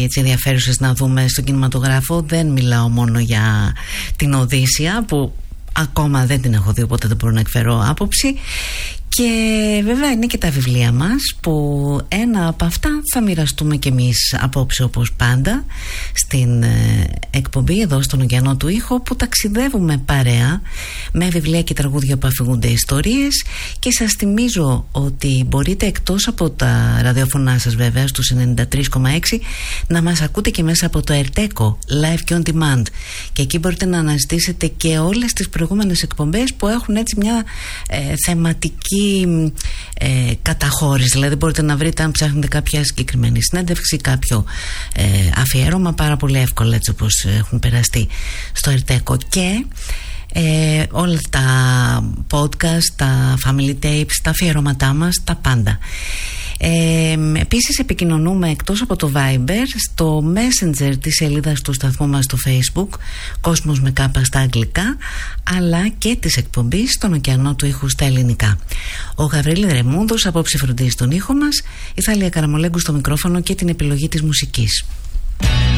έτσι ενδιαφέρουσες να δούμε στον κινηματογράφο. Δεν μιλάω μόνο για την Οδύσσεια που ακόμα δεν την έχω δει, οπότε δεν μπορώ να εκφέρω άποψη. Και βέβαια είναι και τα βιβλία μας, που ένα από αυτά θα μοιραστούμε κι εμείς απόψε, όπως πάντα στην εκπομπή εδώ στον Ωκεανό του Ήχου, που ταξιδεύουμε παρέα με βιβλία και τραγούδια που αφηγούνται ιστορίες. Και σας θυμίζω ότι μπορείτε, εκτός από τα ραδιοφωνά σας βέβαια στους 93,6, να μας ακούτε και μέσα από το Ερτέκο live και on demand, και εκεί μπορείτε να αναζητήσετε και όλες τις προηγούμενες εκπομπές που έχουν έτσι μια θεματική καταχώρηση. Δηλαδή μπορείτε να βρείτε, αν ψάχνετε κάποια συγκεκριμένη συνέντευξη, κάποιο αφιέρωμα, πάρα πολύ εύκολα, έτσι όπως έχουν περαστεί στο Ερτέκο. Και όλα τα podcast, τα family tapes, τα αφιερώματά μας, τα πάντα. Επίσης επικοινωνούμε εκτός από το Viber στο Messenger της σελίδας του σταθμού μας στο Facebook, Κόσμος με κάπα στα αγγλικά, αλλά και της εκπομπής στον Ωκεανό του Ήχου στα ελληνικά. Ο Γαβρίλη Ρεμούδος απόψε φροντίζει τον ήχο μας, η Θάλια Καραμολέγκου στο μικρόφωνο και την επιλογή της μουσικής.